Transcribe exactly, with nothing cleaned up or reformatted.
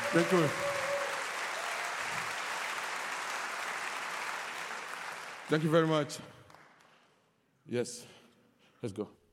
Thank you. Thank you very much. Yes, let's go.